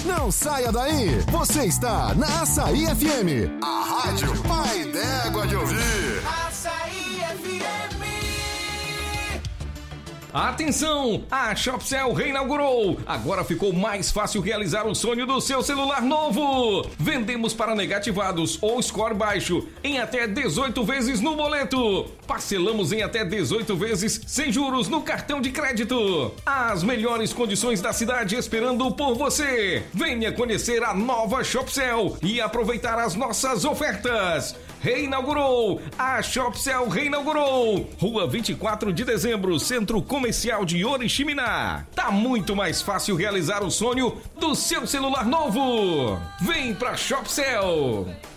Não saia daí. Você está na Açaí FM, a rádio pai d'égua de ouvir. Açaí FM. Atenção! A Shopcell reinaugurou! Agora ficou mais fácil realizar o sonho do seu celular novo! Vendemos para negativados ou score baixo em até 18 vezes no boleto! Parcelamos em até 18 vezes sem juros no cartão de crédito! As melhores condições da cidade esperando por você! Venha conhecer a nova Shopcell e aproveitar as nossas ofertas! Reinaugurou! A Shopcell reinaugurou! Rua 24 de Dezembro, Centro Comercial de Oriximiná. Tá muito mais fácil realizar o sonho do seu celular novo. Vem pra Shopcell!